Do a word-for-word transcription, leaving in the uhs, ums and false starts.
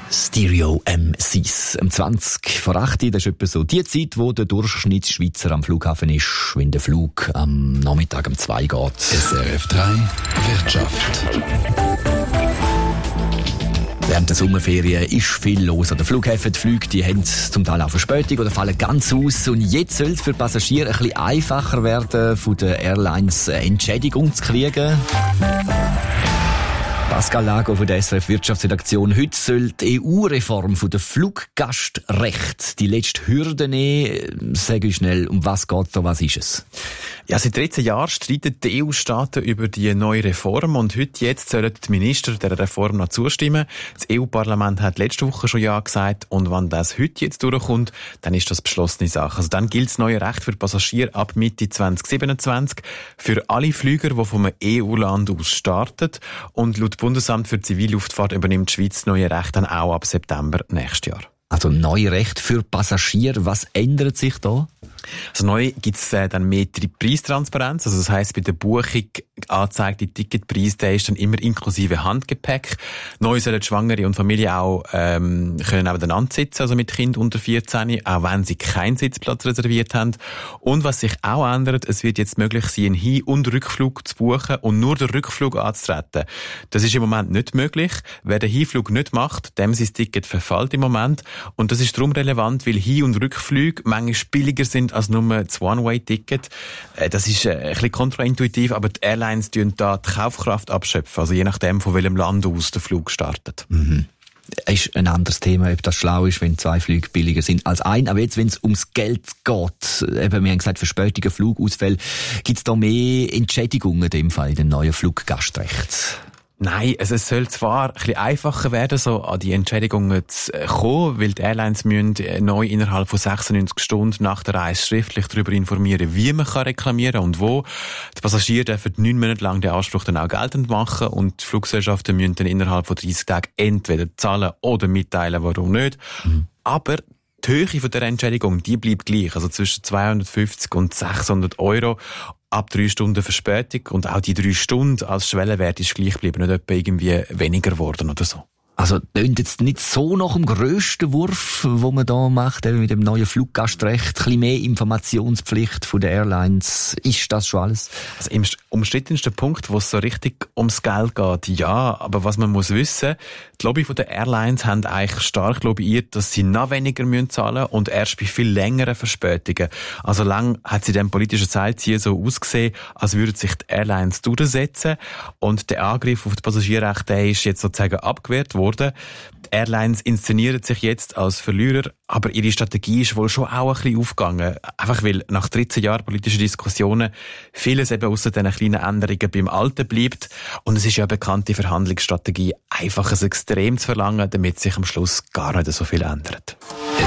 Stereo M Cs. Um zwanzig vor acht, das ist etwa so die Zeit, wo der Durchschnittsschweizer am Flughafen ist, wenn der Flug am Nachmittag um zwei geht. S R F drei Wirtschaft. Während der Sommerferien ist viel los an den Flughäfen. Die Flüge die haben zum Teil auch Verspätung oder fallen ganz aus. Und jetzt soll es für Passagiere ein bisschen einfacher werden, von den Airlines eine Entschädigung zu kriegen. Pascal Lago von der S R F Wirtschaftsredaktion. Heute soll die E U-Reform von der Fluggastrecht die letzte Hürde nehmen. Sag ich schnell, um was geht da, was ist es? Ja, seit dreizehn Jahren streiten die E U-Staaten über die neue Reform und heute jetzt sollen die Minister der Reform noch zustimmen. Das E U-Parlament hat letzte Woche schon Ja gesagt und wenn das heute jetzt durchkommt, dann ist das beschlossene Sache. Also dann gilt das neue Recht für Passagiere ab Mitte zwanzig siebenundzwanzig für alle Flüger, die vom E U-Land aus starten, und laut Bundesamt für Zivilluftfahrt übernimmt die Schweiz das neue Recht dann auch ab September nächstes Jahr. Also neue Recht für Passagiere, was ändert sich da? Also neu gibt es äh, dann mehr Preistransparenz. Also das heisst, bei der Buchung angezeigte Ticketpreis, der ist dann immer inklusive Handgepäck. Neu sollen Schwangere und Familien auch ähm, können nebeneinander sitzen, also mit Kind unter vierzehn, auch wenn sie keinen Sitzplatz reserviert haben. Und was sich auch ändert, es wird jetzt möglich sein, einen Hin- und Rückflug zu buchen und nur den Rückflug anzutreten. Das ist im Moment nicht möglich. Wer den Hinflug nicht macht, dem sein Ticket verfällt im Moment. Und das ist darum relevant, weil Hin- und Rückflüge manchmal billiger sind als nur das One-Way-Ticket. Das ist ein bisschen kontraintuitiv, aber die Airlines tun da die Kaufkraft abschöpfen, also je nachdem, von welchem Land aus der Flug startet. Mhm. Ist ein anderes Thema, ob das schlau ist, wenn zwei Flüge billiger sind als ein. Aber jetzt, wenn es ums Geld geht, eben, wir haben gesagt, Verspätungen, Flugausfälle, gibt es da mehr Entschädigungen in dem Fall in dem neuen Fluggastrecht? Nein, also es soll zwar ein bisschen einfacher werden, so an die Entschädigungen zu kommen, weil die Airlines müssen neu innerhalb von sechsundneunzig Stunden nach der Reise schriftlich darüber informieren, wie man kann reklamieren und wo. Die Passagiere dürfen neun Monate lang den Anspruch dann auch geltend machen und die Fluggesellschaften müssen dann innerhalb von dreißig Tagen entweder zahlen oder mitteilen, warum nicht. Mhm. Aber die Höhe von der Entschädigung, die bleibt gleich, also zwischen zweihundertfünfzig und sechshundert Euro. Ab drei Stunden Verspätung und auch die drei Stunden als Schwellenwert ist gleich geblieben, nicht etwa irgendwie weniger geworden oder so. Also klingt jetzt nicht so nach dem grössten Wurf, den man da macht, eben mit dem neuen Fluggastrecht. Ein bisschen mehr Informationspflicht von den Airlines. Ist das schon alles? Also im umstrittensten Punkt, wo es so richtig ums Geld geht, ja. Aber was man muss wissen, die Lobby der Airlines haben eigentlich stark lobbyiert, dass sie noch weniger müssen zahlen und erst bei viel längeren Verspätungen. Also lang hat sie dem politischen Seilziehen so ausgesehen, als würden sich die Airlines durchsetzen. Und der Angriff auf das Passagierrecht, der ist jetzt sozusagen abgewehrt worden. Die Airlines inszenieren sich jetzt als Verlierer, aber ihre Strategie ist wohl schon auch ein bisschen aufgegangen. Einfach weil nach dreizehn Jahren politischer Diskussionen vieles eben ausser diesen kleinen Änderungen beim Alten bleibt. Und es ist ja eine bekannte Verhandlungsstrategie, einfach ein Extrem zu verlangen, damit sich am Schluss gar nicht so viel ändert.